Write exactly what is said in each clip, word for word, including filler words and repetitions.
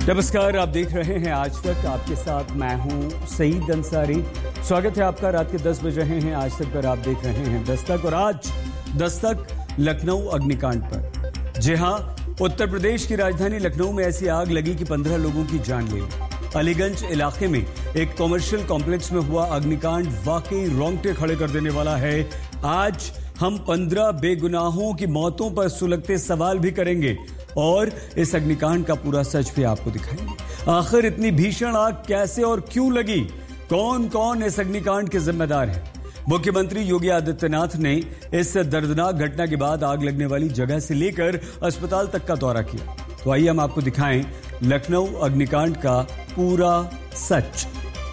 नमस्कार, आप देख रहे हैं आज तक। आपके साथ मैं हूं सईद अंसारी। स्वागत है आपका। रात के दस बज रहे हैं आज तक पर आप देख रहे हैं दस्तक। और आज दस्तक लखनऊ अग्निकांड पर। जी हां, उत्तर प्रदेश की राजधानी लखनऊ में ऐसी आग लगी कि पंद्रह लोगों की जान ले ली। अलीगंज इलाके में एक कॉमर्शियल कॉम्प्लेक्स में हुआ अग्निकांड वाकई रोंगटे खड़े कर देने वाला है। आज हम पंद्रह बेगुनाहों की मौतों पर सुलगते सवाल भी करेंगे और इस अग्निकांड का पूरा सच भी आपको दिखाएंगे। आखिर इतनी भीषण आग कैसे और क्यों लगी? कौन कौन इस अग्निकांड के जिम्मेदार है? मुख्यमंत्री योगी आदित्यनाथ ने इस दर्दनाक घटना के बाद आग लगने वाली जगह से लेकर अस्पताल तक का दौरा किया। तो आइए हम आपको दिखाएं लखनऊ अग्निकांड का पूरा सच।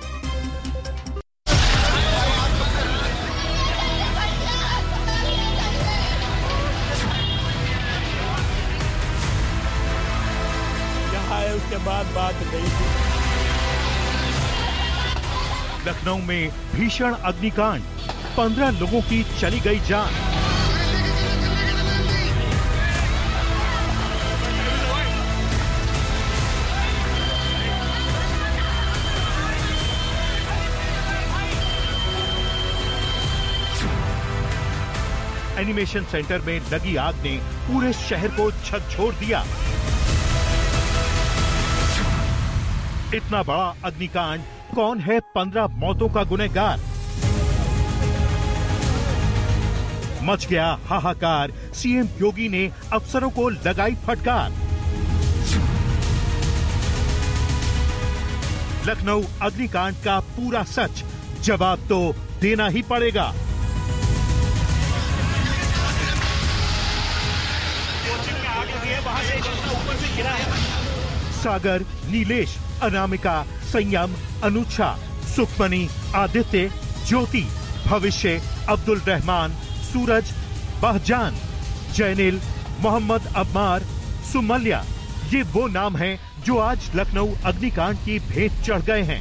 उसके बाद बात नहीं थी। लखनऊ में भीषण अग्निकांड, पंद्रह लोगों की चली गई जान। एनिमेशन सेंटर में लगी आग ने पूरे शहर को झकझोर दिया। इतना बड़ा अग्निकांड, कौन है पंद्रह मौतों का गुनहगार? मच गया हाहाकार, सीएम योगी ने अफसरों को लगाई फटकार। लखनऊ अग्निकांड का पूरा सच, जवाब तो देना ही पड़ेगा। सागर, नीलेश, अनामिका, संयम, अनुच्छा, सुखमनी, आदित्य, ज्योति, भविष्य, अब्दुल रहमान, सूरज, बहजान, जैनिल, मोहम्मद अब्मार, सुमल्या, ये वो नाम हैं जो आज लखनऊ अग्निकांड की भेंट चढ़ गए हैं।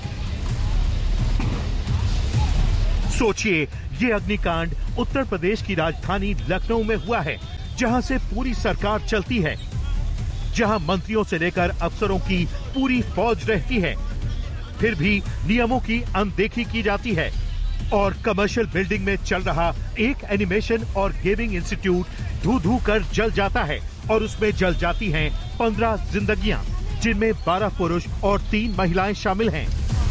सोचिए, ये अग्निकांड उत्तर प्रदेश की राजधानी लखनऊ में हुआ है, जहां से पूरी सरकार चलती है, जहां मंत्रियों से लेकर अफसरों की पूरी फौज रहती है, फिर भी नियमों की अनदेखी की जाती है और कमर्शियल बिल्डिंग में चल रहा एक एनिमेशन और गेमिंग इंस्टीट्यूट धू धू कर जल जाता है और उसमें जल जाती हैं पंद्रह जिंदगियां, जिनमें बारह पुरुष और तीन महिलाएं शामिल हैं।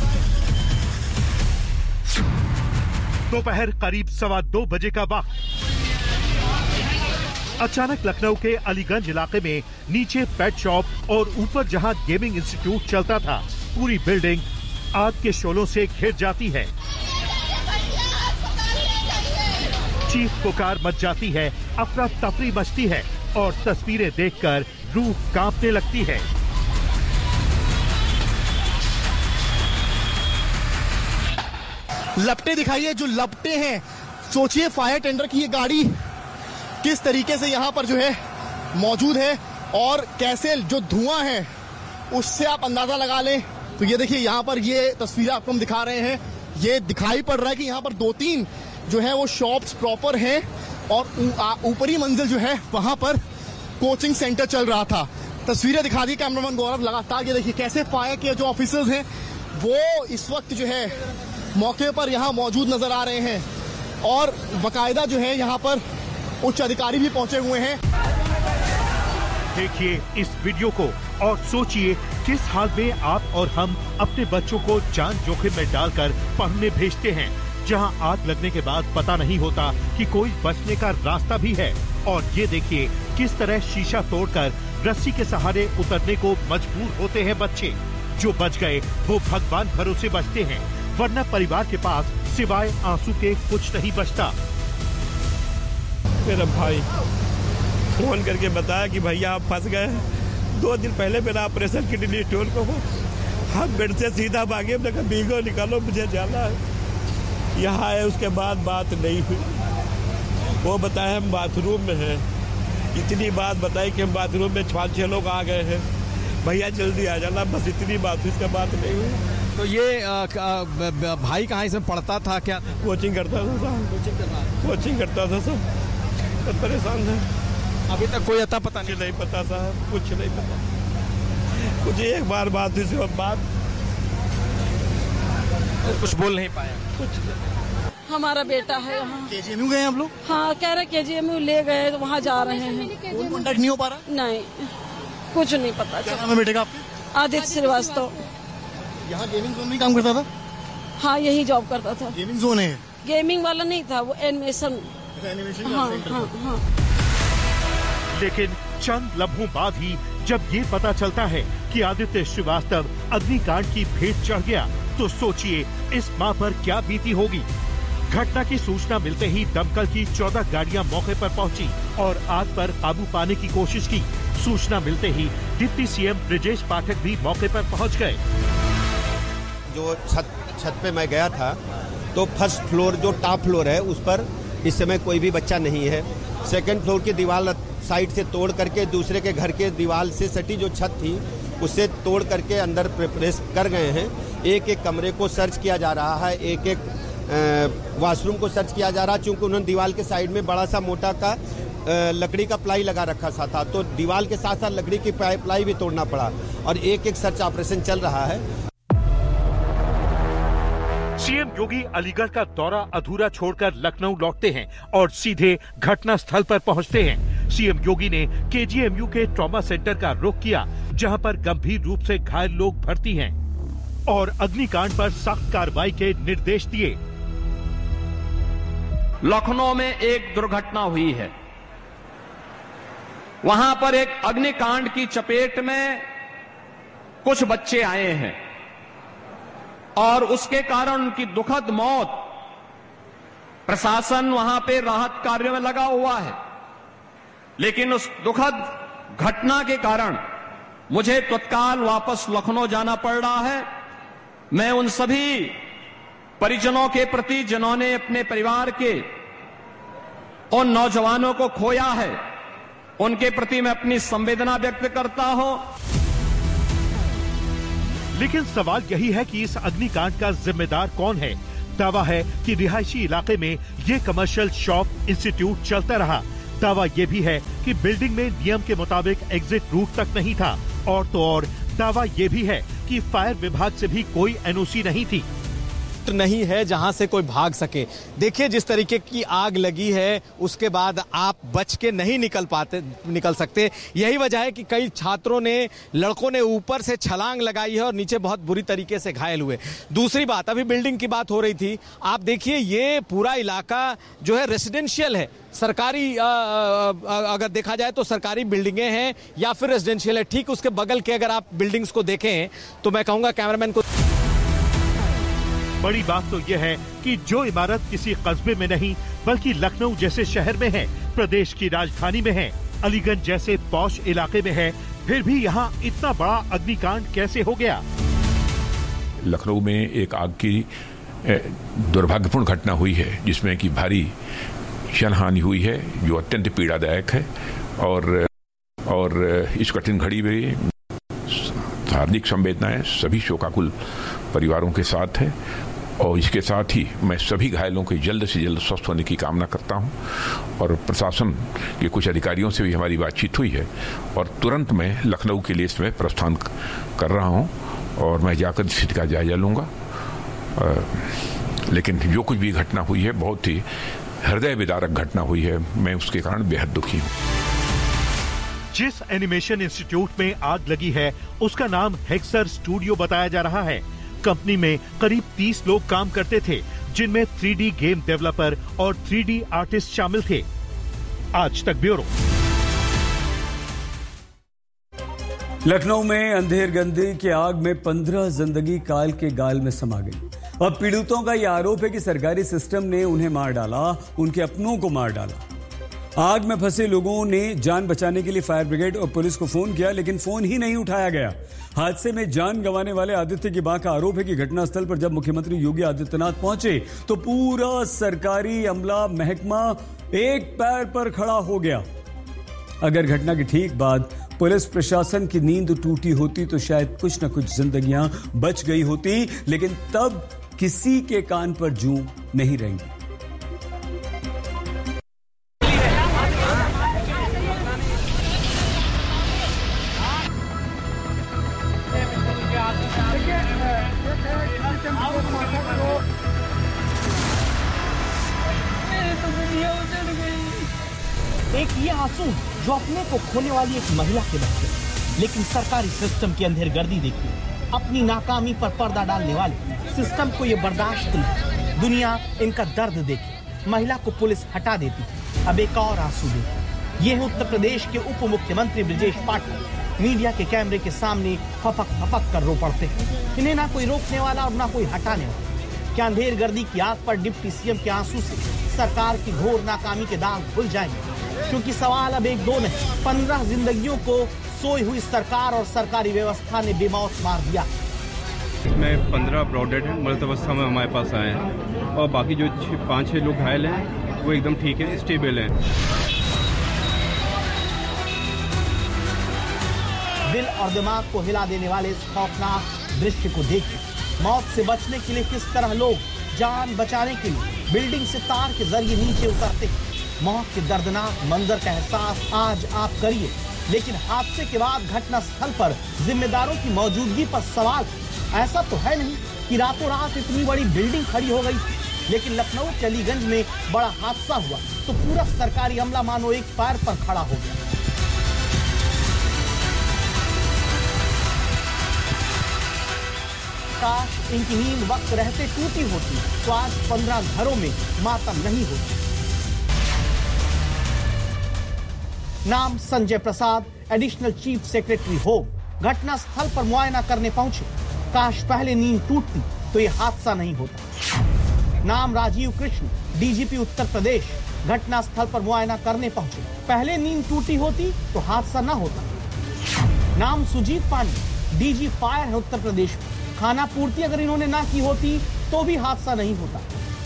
दोपहर करीब सवा दो बजे का वक्त। अचानक लखनऊ के अलीगंज इलाके में नीचे पेट शॉप और ऊपर जहां गेमिंग इंस्टीट्यूट चलता था, पूरी बिल्डिंग आग के शोलों से घिर जाती है। चीख पुकार मच जाती है, अफरा तफरी मचती है और तस्वीरें देखकर रूह कांपने लगती है। लपटे दिखाइए, जो लपटे हैं। सोचिए, फायर टेंडर की ये गाड़ी किस तरीके से यहाँ पर जो है मौजूद है और कैसे जो धुआं है उससे आप अंदाजा लगा लें। तो ये देखिए, यहाँ पर ये तस्वीरें आपको हम दिखा रहे हैं। ये दिखाई पड़ रहा है कि यहाँ पर दो तीन जो है वो शॉप्स प्रॉपर हैं और ऊपरी मंजिल जो है वहां पर कोचिंग सेंटर चल रहा था। तस्वीरें दिखा दी कैमरामैन गौरव लगातार। ये देखिए कैसे फायर के जो ऑफिसर्स हैं वो इस वक्त जो है मौके पर यहाँ मौजूद नजर आ रहे हैं और बाकायदा जो है यहाँ पर उच्च अधिकारी भी पहुंचे हुए हैं। देखिए इस वीडियो को और सोचिए किस हाल में आप और हम अपने बच्चों को जान जोखिम में डालकर पढ़ने भेजते हैं, जहां आग लगने के बाद पता नहीं होता कि कोई बचने का रास्ता भी है। और ये देखिए किस तरह शीशा तोड़कर रस्सी के सहारे उतरने को मजबूर होते हैं बच्चे। जो बच गए वो भगवान भरोसे बचते हैं, वरना परिवार के पास सिवाय आंसू के कुछ नहीं बचता। मेरा भाई फोन करके बताया कि भैया आप फंस गए। दो दिन पहले मेरा ऑपरेशन किडनी स्टोन को हम बेड से सीधा भागे, बीगो निकालो मुझे जाना है। यहाँ आए, उसके बाद बात नहीं हुई। वो बताया हम बाथरूम में हैं। इतनी बात बताई कि हम बाथरूम में पाँच छह लोग आ गए हैं, भैया जल्दी आ जाना, बस इतनी बात हुई, इसके बात नहीं हुई। तो ये आ, आ, भाई कहाँ इसमें पढ़ता था क्या? कोचिंग करता था साहब, कोचिंग करता कोचिंग करता था सब। तो परेशान है। अभी तक कोई अता पता नहीं नहीं पता साहब, कुछ नहीं पता। मुझे एक बार बात हुई उसके बाद कुछ बोल नहीं पाया। कुछ हमारा बेटा है यहाँ। केजीएमयू गए हैं आप लोग? हाँ, कह रहे केजीएमयू ले गए तो वहाँ जा रहे हैं। फोन कॉन्टैक्ट नहीं हो पा रहा? नहीं, कुछ नहीं पता क्या चला। नाम है बेटे का आपके? आदित्य श्रीवास्तव। यहाँ गेमिंग जोन में काम करता था? हाँ, यही जॉब करता था। गेमिंग जोन है? गेमिंग वाला नहीं था, वो एनिमेशन। एनिमेशन हाँ हाँ हाँ। लेकिन चंद लम्हों बाद ही जब ये पता चलता है कि आदित्य श्रीवास्तव अग्निकांड की भेंट चढ़ गया, तो सोचिए इस मां पर क्या बीती होगी। घटना की सूचना मिलते ही दमकल की चौदह गाड़ियां मौके पर पहुंची और आग पर काबू पाने की कोशिश की। सूचना मिलते ही डिप्टी सीएम ब्रजेश पाठक भी मौके पर पहुंच गए। जो छत छत पे मैं गया था तो फर्स्ट फ्लोर जो टॉप फ्लोर है उस पर इस समय कोई भी बच्चा नहीं है। सेकंड फ्लोर की दीवार साइड से तोड़ करके दूसरे के घर के दीवार से सटी जो छत थी उससे तोड़ करके अंदर प्रेस कर गए हैं। एक एक कमरे को सर्च किया जा रहा है, एक एक वॉशरूम को सर्च किया जा रहा है, क्योंकि उन्होंने दीवार के साइड में बड़ा सा मोटा का लकड़ी का प्लाई लगा रखा था, तो दीवार के साथ साथ लकड़ी की प्लाई भी तोड़ना पड़ा और एक एक सर्च ऑपरेशन चल रहा है। सीएम योगी अलीगढ़ का दौरा अधूरा छोड़कर लखनऊ लौटते हैं और सीधे घटना स्थल पर पहुंचते हैं। सीएम योगी ने केजीएमयू के ट्रॉमा सेंटर का रुख किया, जहां पर गंभीर रूप से घायल लोग भर्ती हैं, और अग्निकांड पर सख्त कार्रवाई के निर्देश दिए। लखनऊ में एक दुर्घटना हुई है, वहां पर एक अग्निकांड की चपेट में कुछ बच्चे आए हैं और उसके कारण उनकी दुखद मौत। प्रशासन वहां पे राहत कार्य में लगा हुआ है, लेकिन उस दुखद घटना के कारण मुझे तत्काल वापस लखनऊ जाना पड़ रहा है। मैं उन सभी परिजनों के प्रति जिन्होंने अपने परिवार के उन नौजवानों को खोया है, उनके प्रति मैं अपनी संवेदना व्यक्त करता हूं। लेकिन सवाल यही है कि इस अग्निकांड का जिम्मेदार कौन है। दावा है कि रिहायशी इलाके में ये कमर्शियल शॉप इंस्टीट्यूट चलता रहा। दावा ये भी है कि बिल्डिंग में नियम के मुताबिक एग्जिट रूट तक नहीं था, और तो और दावा ये भी है कि फायर विभाग से भी कोई एनओसी नहीं थी। नहीं है जहां से कोई भाग सके। देखिए जिस तरीके की आग लगी है उसके बाद आप बच के नहीं निकल पाते निकल सकते। यही वजह है कि कई छात्रों ने लड़कों ने ऊपर से छलांग लगाई है और नीचे बहुत बुरी तरीके से घायल हुए। दूसरी बात, अभी बिल्डिंग की बात हो रही थी, आप देखिए ये पूरा इलाका जो है रेसिडेंशियल है, सरकारी आ, आ, अगर देखा जाए तो सरकारी बिल्डिंगें हैं या फिर रेसिडेंशियल है। ठीक उसके बगल के अगर आप बिल्डिंग्स को देखें तो मैं कहूंगा कैमरामैन को। बड़ी बात तो यह है कि जो इमारत किसी कस्बे में नहीं बल्कि लखनऊ जैसे शहर में है, प्रदेश की राजधानी में है, अलीगंज जैसे पॉश इलाके में है, फिर भी यहाँ इतना बड़ा अग्निकांड कैसे हो गया। लखनऊ में एक आग की दुर्भाग्यपूर्ण घटना हुई है जिसमें कि भारी जनहानि हुई है, जो अत्यंत पीड़ादायक है, और और इस कठिन घड़ी में धार्मिक संवेदनाएं सभी शोकाकुल परिवारों के साथ है। और इसके साथ ही मैं सभी घायलों के जल्द से जल्द स्वस्थ होने की कामना करता हूं, और प्रशासन के कुछ अधिकारियों से भी हमारी बातचीत हुई है और तुरंत मैं लखनऊ के लिए इसमें प्रस्थान कर रहा हूं और मैं जाकर स्थिति का जायजा लूंगा। लेकिन जो कुछ भी घटना हुई है बहुत ही हृदय विदारक घटना हुई है, मैं उसके कारण बेहद दुखी हूँ। जिस एनिमेशन इंस्टीट्यूट में आग लगी है उसका नाम हेक्सर स्टूडियो बताया जा रहा है। कंपनी में करीब तीस लोग काम करते थे, जिनमें थ्री डी गेम डेवलपर और थ्री डी आर्टिस्ट शामिल थे। आज तक ब्यूरो। लखनऊ में अंधेर गंदी की आग में पंद्रह जिंदगी काल के गाल में समा गई। अब पीड़ितों का यह आरोप है कि सरकारी सिस्टम ने उन्हें मार डाला, उनके अपनों को मार डाला। आग में फंसे लोगों ने जान बचाने के लिए फायर ब्रिगेड और पुलिस को फोन किया, लेकिन फोन ही नहीं उठाया गया। हादसे में जान गंवाने वाले आदित्य की मां का आरोप है कि घटनास्थल पर जब मुख्यमंत्री योगी आदित्यनाथ पहुंचे तो पूरा सरकारी अमला महकमा एक पैर पर खड़ा हो गया। अगर घटना के ठीक बाद पुलिस प्रशासन की नींद टूटी होती तो शायद कुछ न कुछ जिंदगियां बच गई होती, लेकिन तब किसी के कान पर जूं नहीं रहेंगी। एक ये आंसू जो अपने को खोने वाली एक महिला के बच्चे, लेकिन सरकारी सिस्टम की अंधेरगर्दी देखिए, अपनी नाकामी पर पर्दा डालने वाले सिस्टम को ये बर्दाश्त नहीं। दुनिया इनका दर्द देखे, महिला को पुलिस हटा देती है। अब एक और आंसू देखिए, ये है उत्तर प्रदेश के उप मुख्यमंत्री ब्रजेश पाठक, मीडिया के कैमरे के सामने फपक फपक कर रो पड़ते हैं। इन्हें ना कोई रोकने वाला और ना कोई हटाने वाला। क्या अंधेरगर्दी की आग पर डिप्टी सीएम के आंसू से सरकार की घोर नाकामी के दाग भुल जाएंगे? क्योंकि सवाल अब एक दो नहीं, पंद्रह जिंदगियों को सोई हुई सरकार और सरकारी व्यवस्था ने बेमौत मार दिया। इसमें पंद्रह ब्रॉडेड हैं, मृत अवस्था में हमारे पास आए हैं, और बाकी जो पाँच छह लोग घायल हैं वो एकदम ठीक है, स्टेबल हैं। दिल और दिमाग को हिला देने वाले इस खौफनाक दृश्य को देखिए। मौत से बचने के लिए किस तरह लोग जान बचाने के लिए बिल्डिंग से तार के जरिए नीचे उतरते हैं। मौत के दर्दनाक मंजर का एहसास आज आप करिए, लेकिन हादसे के बाद घटना स्थल पर जिम्मेदारों की मौजूदगी पर सवाल। ऐसा तो है नहीं कि रातों रात इतनी बड़ी बिल्डिंग खड़ी हो गई, लेकिन लखनऊ टलीगंज में बड़ा हादसा हुआ तो पूरा सरकारी अमला मानो एक पैर पर खड़ा हो गया। काश इनकी नींद वक्त रहते टूटी होती तो आज पंद्रह घरों में मातम नहीं होती। नाम Sanjay Prasad, additional chief secretary home, घटना स्थल पर मुआयना करने पहुंचे। काश पहले नींद टूटती तो ये हादसा नहीं होता। नाम राजीव कृष्ण, डीजीपी उत्तर प्रदेश, घटना स्थल पर मुआयना करने पहुंचे। पहले नींद टूटी होती तो हादसा न होता। नाम सुजीत पांडे, डीजी फायर है उत्तर प्रदेश में, खाना पूर्ति अगर इन्होंने ना की होती तो भी हादसा नहीं होता।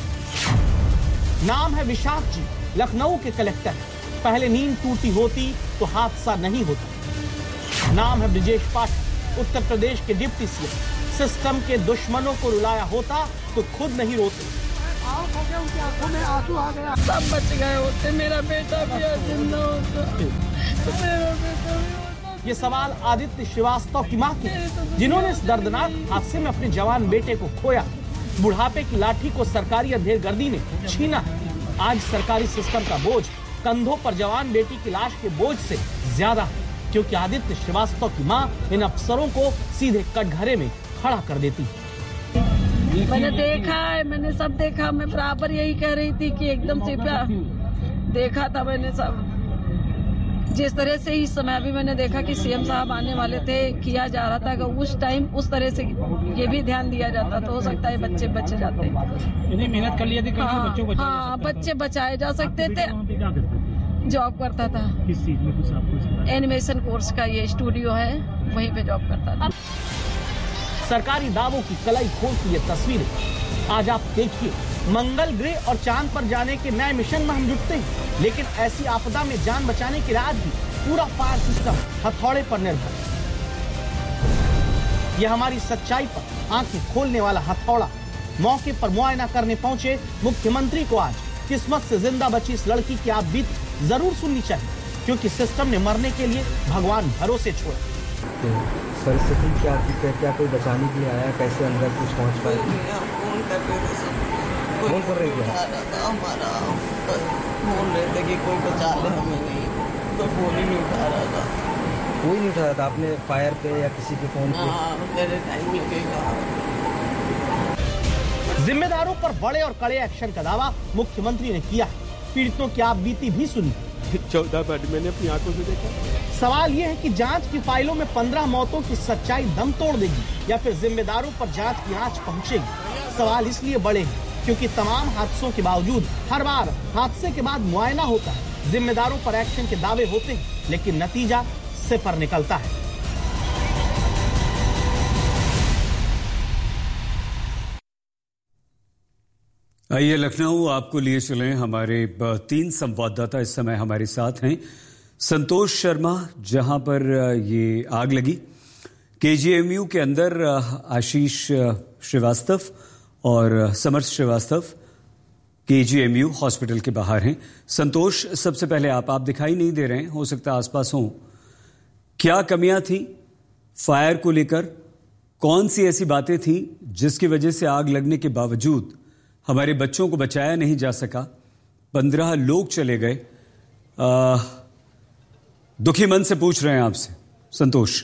नाम है विशाख जी, लखनऊ के कलेक्टर, पहले नींद टूटी होती तो हादसा नहीं होता। नाम है ब्रजेश पाठक, उत्तर प्रदेश के डिप्टी सीएम, सिस्टम के दुश्मनों को रुलाया होता तो खुद नहीं रोते। आँख हो गया, उनकी आंखों में आंसू आ गया। सब बच गए होते, मेरा बेटा भी जिंदा होता, मेरा बेटा भी होता। ये सवाल आदित्य श्रीवास्तव की मां की, जिन्होंने इस दर्दनाक हादसे में अपने जवान बेटे को खोया। बुढ़ापे की लाठी को सरकारी अंधेरगर्दी ने छीना है। आज सरकारी सिस्टम का बोझ कंधों पर जवान बेटी की लाश के बोझ से ज्यादा है, क्योंकि आदित्य श्रीवास्तव की मां इन अफसरों को सीधे कटघरे में खड़ा कर देती है। मैंने देखा है, मैंने सब देखा। मैं बराबर यही कह रही थी कि एकदम से देखा था मैंने सब। जिस तरह से इस समय भी मैंने देखा कि सीएम साहब आने वाले थे, किया जा रहा था कि उस टाइम उस तरह से ये भी ध्यान दिया जाता तो हो सकता है बच्चे बचे जाते। इतनी मेहनत कर लिया थी, हाँ, बच्चों को हाँ, बच्चे बचाए जा सकते थे। जॉब करता था, किस चीज में कुछ आपको? एनिमेशन कोर्स का ये स्टूडियो है, वहीं पे जॉब करता था। सरकारी दावों की कलाई खोलती ये तस्वीरें आज आप देखिए। मंगल ग्रह और चांद पर जाने के नए मिशन में हम जुटते हैं, लेकिन ऐसी आपदा में जान बचाने के लिए आज भी पूरा फायर सिस्टम हथौड़े पर निर्भर। यह हमारी सच्चाई पर आंखें खोलने वाला हथौड़ा। मौके पर मुआयना करने पहुंचे मुख्यमंत्री को आज किस्मत से जिंदा बची इस लड़की की आप बीत जरूर सुननी चाहिए, क्योंकि सिस्टम ने मरने के लिए भगवान भरोसे छोड़ा। तो परिस्थिति क्या थी, क्या, क्या कोई बचाने के लिए आया, कैसे अंदर कुछ पहुंच पाए? फोन कर रहे थे सब, फोन कर रहे थे हमारा, बोल रहे थे कि कोई बचा ले हमें, नहीं तो फोन ही नहीं उठा रहा था। कोई नहीं उठा रहा था? आपने फायर पे या किसी के फोन पे? हाँ, मेरे टाइम लगेगा। जिम्मेदारों पर बड़े और कड़े एक्शन का दावा मुख्यमंत्री ने किया है। पीड़ितों की आप बीती भी सुनी। चौदह बार मैंने अपनी आंखों से देखा। सवाल यह है कि जांच की फाइलों में पंद्रह मौतों की सच्चाई दम तोड़ देगी या फिर जिम्मेदारों पर जांच की आंच पहुंचेगी। सवाल इसलिए बड़े हैं क्योंकि तमाम हादसों के बावजूद हर बार हादसे के बाद मुआयना होता है, जिम्मेदारों पर एक्शन के दावे होते हैं, लेकिन नतीजा सिफर निकलता है। आइए लखनऊ आपको लिए चलें। हमारे तीन संवाददाता इस समय हमारे साथ हैं। संतोष शर्मा, जहां पर ये आग लगी, केजीएमयू के अंदर आशीष श्रीवास्तव और समर्थ श्रीवास्तव केजीएमयू हॉस्पिटल के बाहर हैं। संतोष, सबसे पहले आप आप दिखाई नहीं दे रहे हैं, हो सकता है आसपास हों। क्या कमियां थी फायर को लेकर? कौन सी ऐसी बातें थी जिसकी वजह से आग लगने के बावजूद हमारे बच्चों को बचाया नहीं जा सका? पंद्रह लोग चले गए। आ, दुखी मन से पूछ रहे हैं आपसे संतोष।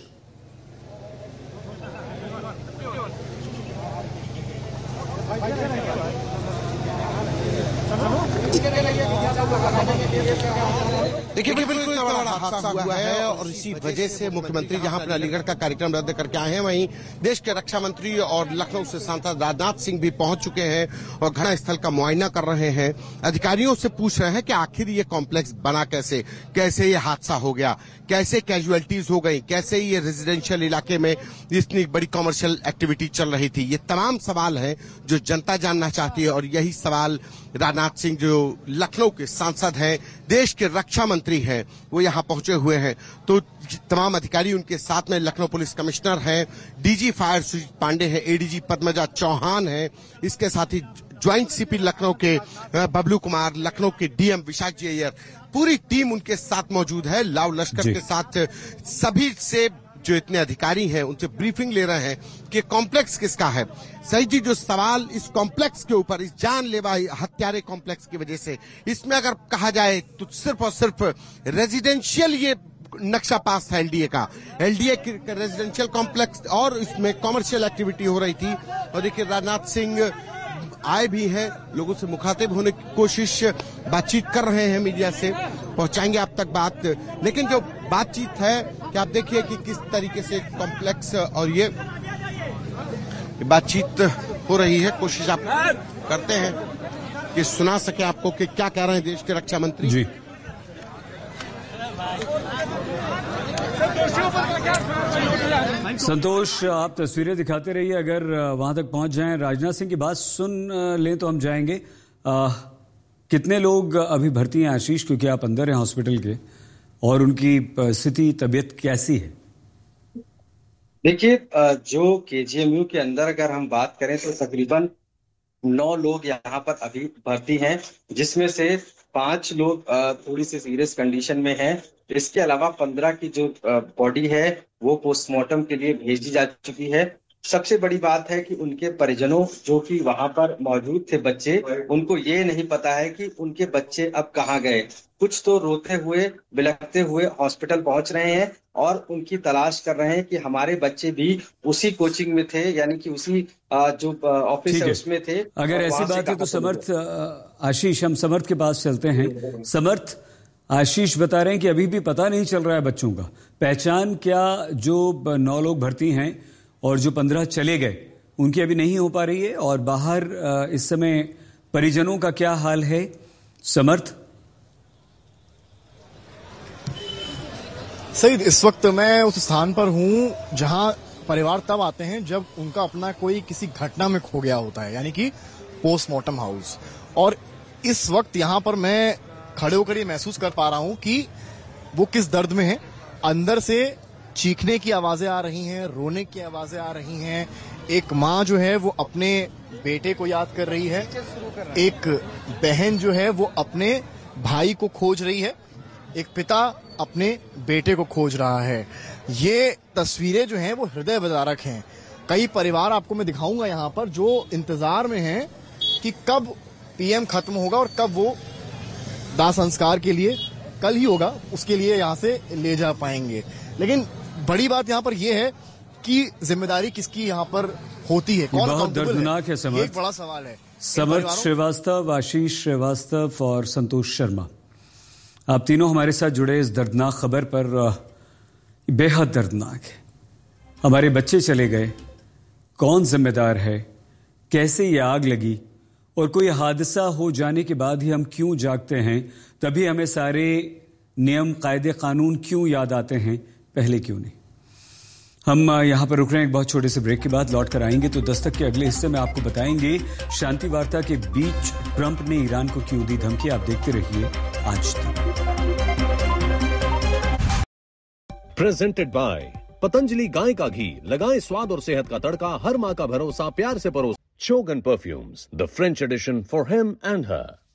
देखिए बिल्कुल इतना बड़ा हादसा हुआ है और इसी वजह से मुख्यमंत्री जहां अपना अलीगढ़ का कार्यक्रम रद्द करके आए हैं, वहीं देश के रक्षा मंत्री और लखनऊ से सांसद राजनाथ सिंह भी पहुंच चुके हैं और घटनास्थल का मुआयना कर रहे हैं। अधिकारियों से पूछ रहे हैं कि आखिर ये कॉम्प्लेक्स बना कैसे, कैसे ये हादसा हो गया, कैसे कैजुअलिटीज हो गई, कैसे ये रेजिडेंशियल इलाके में इतनी बड़ी कॉमर्शियल एक्टिविटी चल रही थी। ये तमाम सवाल हैं जो जनता जानना चाहती है और यही सवाल राजनाथ सिंह जो लखनऊ के सांसद हैं, देश के रक्षा मंत्री हैं, वो यहाँ पहुंचे हुए हैं। तो तमाम अधिकारी उनके साथ में, लखनऊ पुलिस कमिश्नर हैं, डीजी फायर सुजीत पांडे हैं, एडीजी पद्मजा चौहान हैं, इसके साथ ही ज्वाइंट सीपी लखनऊ के बबलू कुमार, लखनऊ के डीएम विशाख जी अय्यर, पूरी टीम उनके साथ मौजूद है। लाव लश्कर के साथ सभी से जो इतने अधिकारी हैं उनसे ब्रीफिंग ले रहे हैं कि कॉम्प्लेक्स किसका है। सही जी, जो सवाल इस कॉम्प्लेक्स के ऊपर, इस जानलेवा हत्यारे कॉम्प्लेक्स की वजह से, इसमें अगर कहा जाए तो सिर्फ और सिर्फ रेजिडेंशियल ये नक्शा पास था एलडीए का, एलडीए रेजिडेंशियल कॉम्प्लेक्स, और इसमें कॉमर्शियल एक्टिविटी हो रही थी। और देखिए राजनाथ सिंह आए भी हैं, लोगों से मुखातिब होने की कोशिश, बातचीत कर रहे हैं, मीडिया से पहुंचाएंगे आप तक बात। लेकिन जो बातचीत है कि आप देखिए कि किस तरीके से कॉम्प्लेक्स और ये बातचीत हो रही है, कोशिश आप करते हैं कि सुना सके आपको कि क्या कह रहे हैं देश के रक्षा मंत्री जी। संतोष, आप तस्वीरें दिखाते रहिए, अगर वहां तक पहुंच जाएं, राजनाथ सिंह की बात सुन लें तो हम जाएंगे। आ, कितने लोग अभी भर्ती हैं आशीष, क्योंकि आप अंदर हैं हॉस्पिटल के, और उनकी स्थिति, तबीयत कैसी है? देखिए, जो केजीएमयू के अंदर अगर हम बात करें तो तकरीबन नौ लोग यहाँ पर अभी भर्ती हैं, जिसमें से पांच लोग थोड़ी सी सीरियस कंडीशन में हैं। इसके अलावा पंद्रह की जो बॉडी है वो पोस्टमार्टम के लिए भेजी जा चुकी है। सबसे बड़ी बात है कि उनके परिजनों जो कि वहां पर मौजूद थे बच्चे, उनको ये नहीं पता है कि उनके बच्चे अब कहाँ गए। कुछ तो रोते हुए बिलखते हुए हॉस्पिटल पहुंच रहे हैं और उनकी तलाश कर रहे हैं कि हमारे बच्चे भी उसी कोचिंग में थे, यानी कि उसी जो ऑफिस है उसमें थे। अगर ऐसी बात है तो समर्थ, आशीष, हम समर्थ के पास चलते हैं। समर्थ, आशीष बता रहे हैं कि अभी भी पता नहीं चल रहा है बच्चों का पहचान क्या, जो नौ लोग भर्ती हैं और जो पंद्रह चले गए उनकी अभी नहीं हो पा रही है, और बाहर इस समय परिजनों का क्या हाल है? समर्थ। सईद, इस वक्त मैं उस स्थान पर हूं जहां परिवार तब आते हैं जब उनका अपना कोई किसी घटना में खो गया होता है, यानी कि पोस्टमार्टम हाउस। और इस वक्त यहां पर मैं खड़े होकर ये महसूस कर पा रहा हूं कि वो किस दर्द में है। अंदर से चीखने की आवाजें आ रही हैं, रोने की आवाजें आ रही हैं। एक माँ जो है वो अपने बेटे को याद कर रही है, एक बहन जो है वो अपने भाई को खोज रही है, एक पिता अपने बेटे को खोज रहा है। ये तस्वीरें जो हैं वो हृदय विदारक हैं। कई परिवार आपको मैं दिखाऊंगा यहाँ पर जो इंतजार में हैं कि कब पीएम खत्म होगा और कब वो दाह संस्कार के लिए, कल ही होगा, उसके लिए यहाँ से ले जा पाएंगे। लेकिन बड़ी बात यहाँ पर यह है कि जिम्मेदारी किसकी यहाँ पर होती है, कौन बहुत दर्दनाक है समर्थ, एक बड़ा सवाल है। समर्थ श्रीवास्तव, आशीष श्रीवास्तव और संतोष शर्मा, आप तीनों हमारे साथ जुड़े इस दर्दनाक खबर पर। बेहद दर्दनाक है, हमारे बच्चे चले गए, कौन जिम्मेदार है, कैसे ये आग लगी, और कोई हादसा हो जाने के बाद ही हम क्यों जागते हैं, तभी हमें सारे नियम, कायदे, कानून क्यों याद आते हैं, पहले क्यों नहीं। हम यहाँ पर रुक रहे हैं एक बहुत छोटे से ब्रेक के बाद, लौट कर आएंगे तो दस्तक के अगले हिस्से में आपको बताएंगे शांति वार्ता के बीच ट्रंप ने ईरान को क्यों दी धमकी। आप देखते रहिए आज तक। प्रेजेंटेड बाय पतंजलि गाय का घी, लगाएं स्वाद और सेहत का तड़का, हर माँ का भरोसा, प्यार से परोस। Shogun Perfumes, the French edition for him and her.